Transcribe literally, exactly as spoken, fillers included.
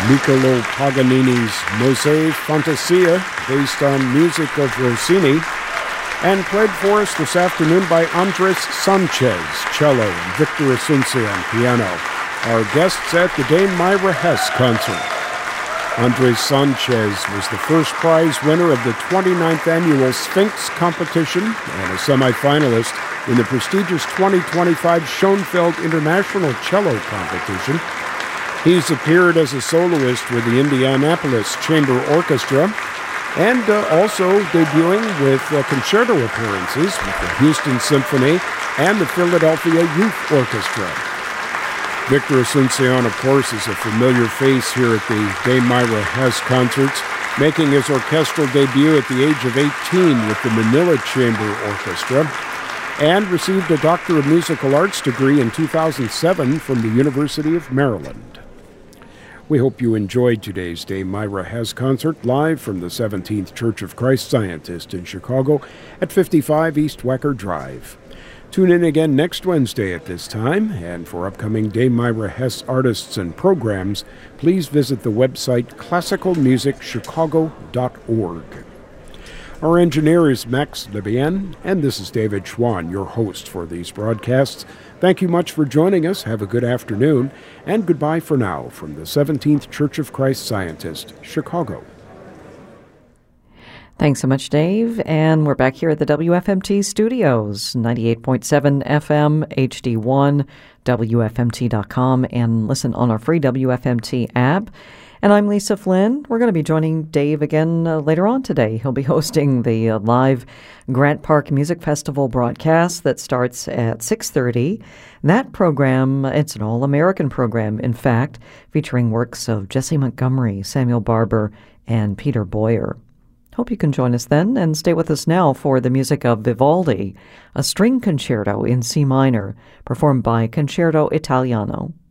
Niccolo Paganini's Mosè Fantasia, based on music of Rossini, and played for us this afternoon by Andres Sanchez, cello, and Victor Asuncion, piano, our guests at the Dame Myra Hess concert. Andres Sanchez was the first prize winner of the twenty-ninth annual Sphinx competition and a semifinalist in the prestigious twenty twenty-five Schoenfeld International Cello Competition. He's appeared as a soloist with the Indianapolis Chamber Orchestra and uh, also debuting with uh, concerto appearances with the Houston Symphony and the Philadelphia Youth Orchestra. Victor Asuncion, of course, is a familiar face here at the Dame Myra Hess concerts, making his orchestral debut at the age of eighteen with the Manila Chamber Orchestra, and received a Doctor of Musical Arts degree in two thousand seven from the University of Maryland. We hope you enjoyed today's Dame Myra Hess concert live from the seventeenth Church of Christ Scientist in Chicago at fifty-five East Wecker Drive. Tune in again next Wednesday at this time, and for upcoming Dame Myra Hess artists and programs, please visit the website classical music chicago dot org. Our engineer is Max Libien, and this is David Schwann, your host for these broadcasts. Thank you much for joining us. Have a good afternoon, and goodbye for now from the seventeenth Church of Christ Scientist, Chicago. Thanks so much, Dave. And we're back here at the W F M T studios, ninety-eight point seven F M, H D one, W F M T dot com, and listen on our free W F M T app. And I'm Lisa Flynn. We're going to be joining Dave again uh, later on today. He'll be hosting the uh, live Grant Park Music Festival broadcast that starts at six thirty. That program, it's an all-American program, in fact, featuring works of Jesse Montgomery, Samuel Barber, and Peter Boyer. Hope you can join us then, and stay with us now for the music of Vivaldi, a string concerto in C minor, performed by Concerto Italiano.